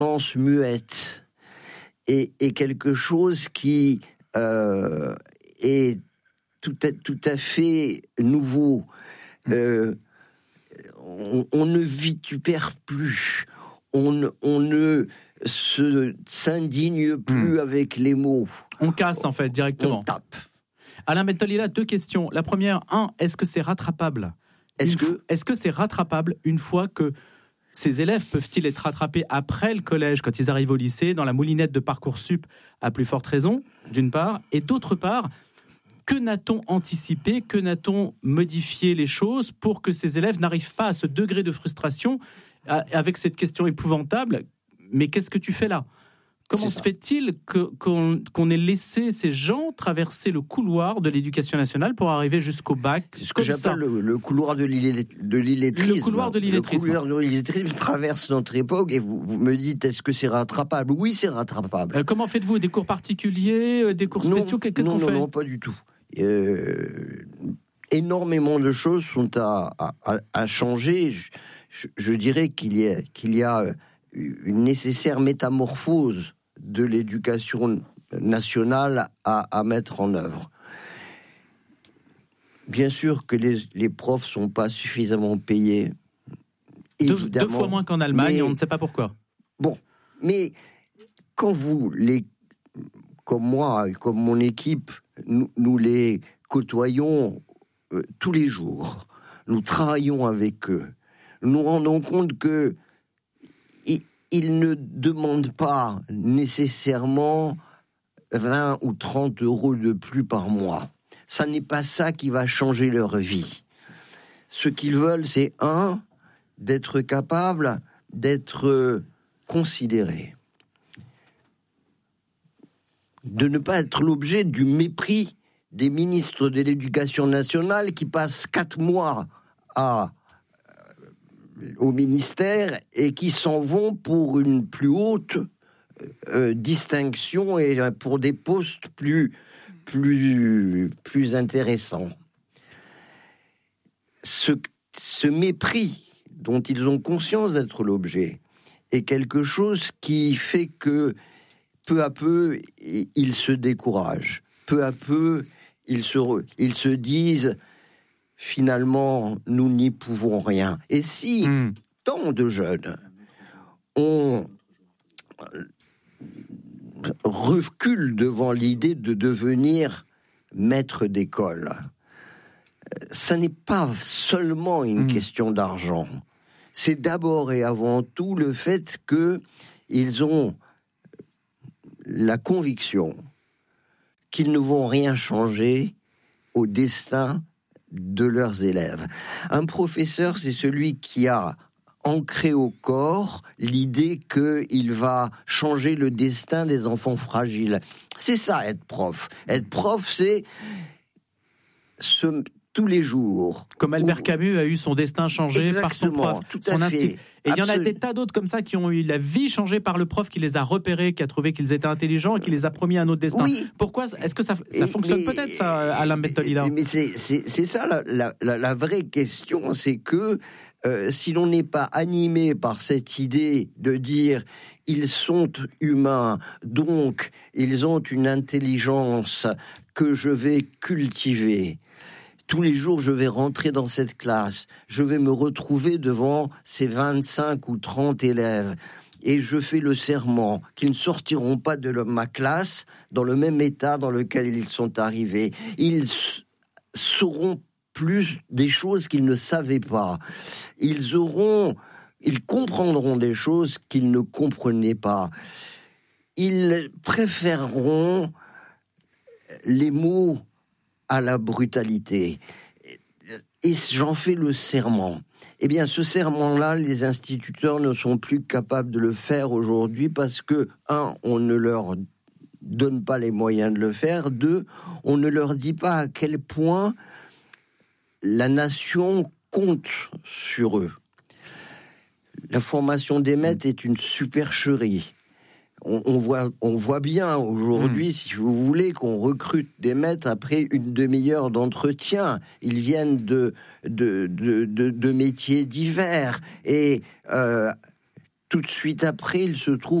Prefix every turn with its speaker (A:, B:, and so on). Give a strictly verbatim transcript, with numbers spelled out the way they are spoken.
A: muette est, est quelque chose qui euh, est tout à, tout à fait nouveau. Euh, on, on ne vitupère plus, on, on ne se s'indigne plus mmh. avec les mots.
B: On casse en fait directement.
A: On tape.
B: Alain Bentalila, deux questions. La première, un, est-ce que c'est rattrapable ?
A: Est-ce que...
B: F... est-ce que c'est rattrapable une fois que ces élèves peuvent-ils être rattrapés après le collège, quand ils arrivent au lycée, dans la moulinette de Parcoursup, à plus forte raison, d'une part, et d'autre part, que n'a-t-on anticipé, que n'a-t-on modifié les choses pour que ces élèves n'arrivent pas à ce degré de frustration avec cette question épouvantable, mais qu'est-ce que tu fais là ? Comment se fait-il que, qu'on, qu'on ait laissé ces gens traverser le couloir de l'éducation nationale pour arriver jusqu'au bac ?
A: C'est ce que j'appelle le, le couloir de, l'illé, de l'illettrisme.
B: Le couloir de l'illettrisme.
A: Le couloir de l'illettrisme traverse notre époque et vous, vous me dites, est-ce que c'est rattrapable ? Oui, c'est rattrapable.
B: Euh, comment faites-vous ? Des cours particuliers ? Des cours spéciaux ?
A: Non,
B: Qu'est-ce
A: non,
B: qu'on
A: non,
B: fait ?
A: Non, pas du tout. Euh, énormément de choses sont à, à, à changer. Je, je, je dirais qu'il y a, qu'il y a une nécessaire métamorphose de l'éducation nationale à, à mettre en œuvre. Bien sûr que les, les profs sont pas suffisamment payés.
B: Deux, deux fois moins qu'en Allemagne, mais, on ne sait pas pourquoi.
A: Bon, mais quand vous, les, comme moi, comme mon équipe, nous, nous les côtoyons euh, tous les jours, nous travaillons avec eux, nous nous rendons compte que ils ne demandent pas nécessairement vingt ou trente euros de plus par mois. Ça n'est pas ça qui va changer leur vie. Ce qu'ils veulent, c'est un, d'être capable d'être considérés. De ne pas être l'objet du mépris des ministres de l'Éducation nationale qui passent quatre mois à au ministère et qui s'en vont pour une plus haute euh, distinction et pour des postes plus, plus, plus intéressants. Ce, ce mépris dont ils ont conscience d'être l'objet est quelque chose qui fait que peu à peu, ils se découragent. Peu à peu, ils se, ils se disent... Finalement, nous n'y pouvons rien. Et si mmh. tant de jeunes on recule devant l'idée de devenir maître d'école, ça n'est pas seulement une mmh. question d'argent. C'est d'abord et avant tout le fait qu'ils ont la conviction qu'ils ne vont rien changer au destin de leurs élèves. Un professeur, c'est celui qui a ancré au corps l'idée qu'il va changer le destin des enfants fragiles. C'est ça, être prof. Être prof, c'est ce, tous les jours.
B: Comme Albert où... Camus a eu son destin changé
A: Exactement,
B: par son prof,
A: tout à
B: son
A: fait.
B: instinct. Et il y en a des tas d'autres comme ça qui ont eu la vie changée par le prof qui les a repérés, qui a trouvé qu'ils étaient intelligents et qui les a promis un autre destin.
A: Oui.
B: Pourquoi ? Est-ce que ça, ça fonctionne mais, peut-être, ça, Alain Bentalila ?
A: Mais c'est, c'est, c'est ça la, la, la, la vraie question, c'est que euh, si l'on n'est pas animé par cette idée de dire ils sont humains, donc ils ont une intelligence que je vais cultiver. Tous les jours, je vais rentrer dans cette classe. Je vais me retrouver devant ces vingt-cinq ou trente élèves. Et je fais le serment qu'ils ne sortiront pas de ma classe dans le même état dans lequel ils sont arrivés. Ils sauront plus des choses qu'ils ne savaient pas. Ils auront, ils comprendront des choses qu'ils ne comprenaient pas. Ils préféreront les mots à la brutalité. Et j'en fais le serment. Eh bien, ce serment-là, les instituteurs ne sont plus capables de le faire aujourd'hui parce que, un, on ne leur donne pas les moyens de le faire. Deux, on ne leur dit pas à quel point la nation compte sur eux. La formation des maîtres est une supercherie. On, on, voit, on voit bien aujourd'hui, mmh. si vous voulez, qu'on recrute des maîtres après une demi-heure d'entretien. Ils viennent de, de, de, de, de métiers divers. Et euh, tout de suite après, il se trouve